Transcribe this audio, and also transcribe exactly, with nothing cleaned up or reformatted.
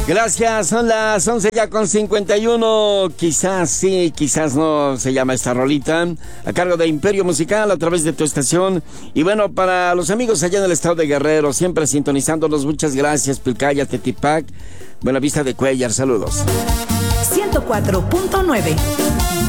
Gracias, son las once ya con cincuenta y uno. Quizás sí, quizás no se llama esta rolita. A cargo de Imperio Musical a través de tu estación. Y bueno, para los amigos allá en el estado de Guerrero, siempre sintonizándonos, muchas gracias. Pilcaya, Tetipac, Buenavista de Cuellar, saludos. ciento cuatro punto nueve